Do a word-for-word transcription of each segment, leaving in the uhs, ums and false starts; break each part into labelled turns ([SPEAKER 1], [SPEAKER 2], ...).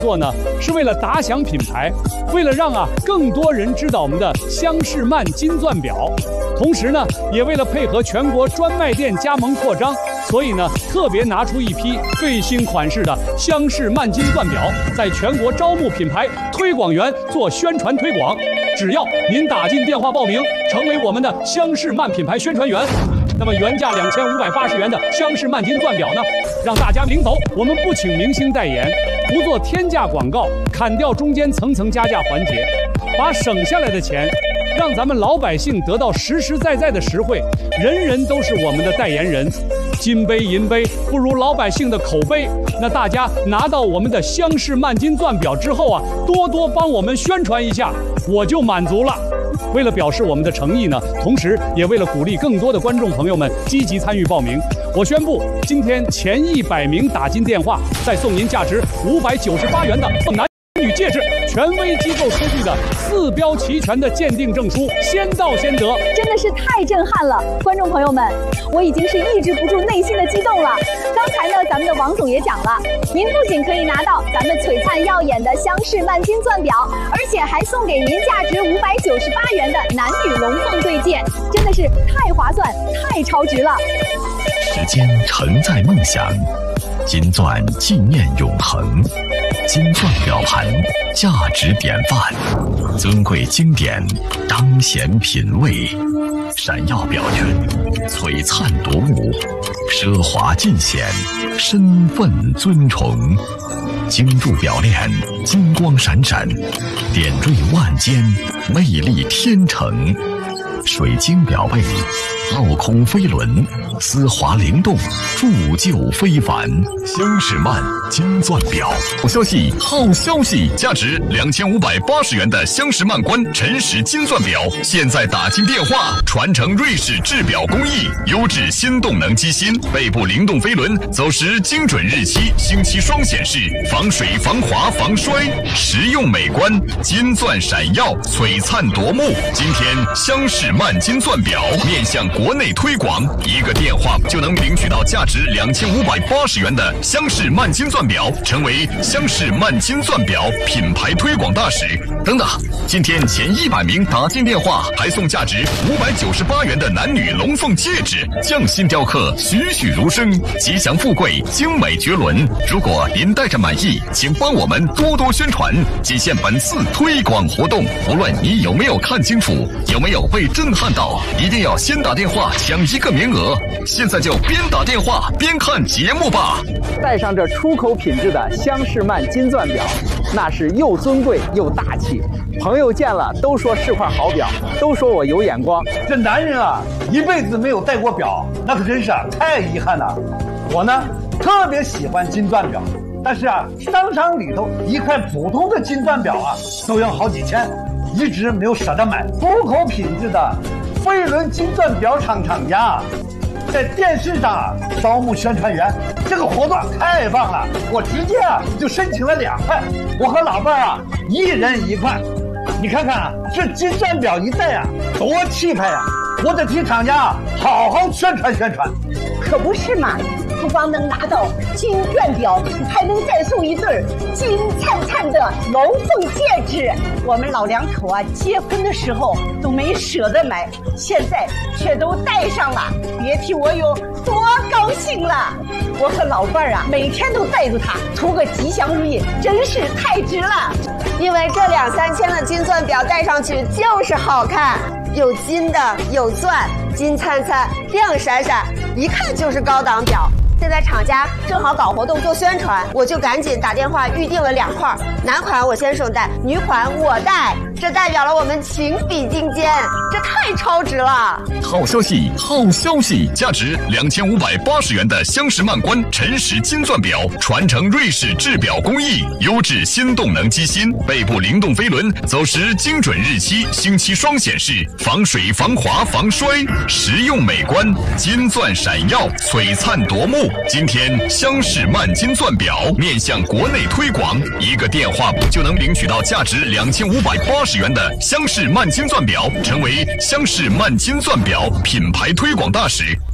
[SPEAKER 1] 做呢，是为了打响品牌，为了让啊更多人知道我们的香士曼金钻表，同时呢，也为了配合全国专卖店加盟扩张，所以呢，特别拿出一批最新款式的香士曼金钻表，在全国招募品牌推广员做宣传推广。只要您打进电话报名，成为我们的香士曼品牌宣传员，那么原价两千五百八十元的香士曼金钻表呢，让大家领走。我们不请明星代言，不做天价广告，砍掉中间层层加价环节，把省下来的钱让咱们老百姓得到实实在在的实惠，人人都是我们的代言人。金杯银杯不如老百姓的口碑，那大家拿到我们的香士曼金钻表之后啊，多多帮我们宣传一下，我就满足了。为了表示我们的诚意呢，同时也为了鼓励更多的观众朋友们积极参与报名，我宣布今天前一百名打进电话，再送您价值五百九十八元的男女戒指，权威机构出具的四标齐全的鉴定证书，先到先得，
[SPEAKER 2] 真的是太震撼了！观众朋友们，我已经是抑制不住内心的激动了。刚才呢，咱们的王总也讲了，您不仅可以拿到咱们璀璨耀眼的香士曼金钻表，而且还送给您价值五百九十八元的男女龙凤对戒，真的是太划算、太超值了。
[SPEAKER 3] 时间承载梦想，金钻纪念永恒。金钻表盘，价值典范，尊贵经典，当显品味，闪耀表圈，璀璨夺目，奢华尽显，身份尊崇。精铸表链，金光闪闪，点缀万间，魅力天成。水晶表背，镂空飞轮，丝滑灵动，铸就非凡。香士曼金钻表。好消息，好消息！价值两千五百八十元的香士曼官晨时金钻表，现在打进电话，传承瑞士制表工艺，优质新动能机芯，背部灵动飞轮，走时精准日期，星期双显示，防水、防滑、防摔，实用美观，金钻闪耀，璀璨夺目。今天香士曼金钻表面向国内推广，一个电话就能领取到价值两千五百八十元的香士曼金钻表，成为香士曼金钻表品牌推广大使。等等，今天前一百名打进电话，还送价值五百九十八元的男女龙凤戒指，匠心雕刻，栩栩如生，吉祥富贵，精美绝伦。如果您戴着满意，请帮我们多多宣传，仅限本次推广活动。无论你有没有看清楚，有没有被震撼到，一定要先打电话抢一个名额。现在就边打电话边看节目吧。
[SPEAKER 4] 戴上这出口品质的香士曼金钻表，那是又尊贵又大气。朋友见了都说是块好表，都说我有眼光。
[SPEAKER 5] 这男人啊，一辈子没有戴过表，那可真是啊太遗憾了。我呢，特别喜欢金钻表，但是啊，商场里头一块普通的金钻表啊，都要好几千，一直没有舍得买。出口品质的飞轮金钻表厂厂家在电视上啊招募宣传员，这个活动太棒了，我直接啊就申请了两块，我和老伴啊一人一块。你看看啊，这金钻表一戴啊，多气派啊！我得替厂家啊好好宣传宣传。
[SPEAKER 6] 可不是嘛，不光能拿到金钻表，还能再送一对金灿灿的龙凤戒指。我们老两口啊，结婚的时候都没舍得买，现在却都戴上了，别提我有多高兴了。我和老伴儿啊，每天都带着它，图个吉祥如意，真是太值了。
[SPEAKER 7] 因为这两三千的金钻表戴上去就是好看，有金的，有钻，金灿灿，亮闪闪，一看就是高档表。现在厂家正好搞活动做宣传，我就赶紧打电话预定了两块，男款我先生戴，女款我戴，这代表了我们情比金坚，这太超值了。
[SPEAKER 3] 好消息，好消息！价值两千五百八十元的香士曼官晨时金钻表，传承瑞士制表工艺，优质新动能机芯，背部灵动飞轮，走时精准日期，星期双显示，防水、防滑、防摔，实用美观，金钻闪耀，璀璨夺目。今天香士曼金钻表面向国内推广，一个电话就能领取到价值两千五百八十元的香士曼金钻表，成为香士曼金钻表品牌推广大使。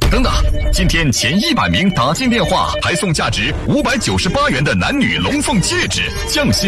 [SPEAKER 3] 等等，今天前一百名打进电话还送价值五百九十八元的男女龙凤戒指，匠心。